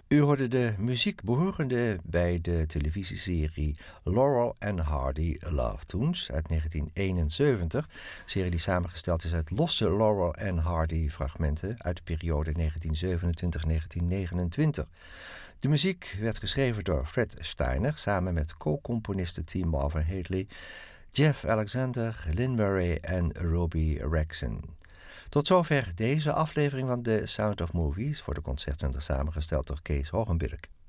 U hoorde de muziek behorende bij de televisieserie Laurel and Hardy Love Tunes uit 1971. Een serie die samengesteld is uit losse Laurel and Hardy fragmenten uit de periode 1927-1929. De muziek werd geschreven door Fred Steiner samen met co-componisten T. Marvin Hadley, Jeff Alexander, Lynn Murray en Robbie Rexon. Tot zover deze aflevering van The Sound of Movies voor de Concertzender samengesteld door Kees Hogenbilk.